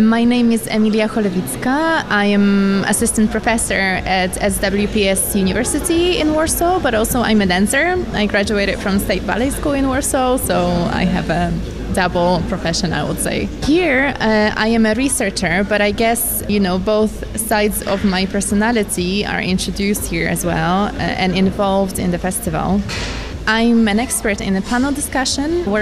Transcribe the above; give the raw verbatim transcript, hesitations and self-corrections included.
My name is Emilia Cholewicka. I am assistant professor at S W P S University in Warsaw, but also I'm a dancer. I graduated from State Ballet School in Warsaw, so I have a double profession, I would say. Here, uh, I am a researcher, but I guess, you know, both sides of my personality are introduced here as well uh, and involved in the festival. I'm an expert in a panel discussion where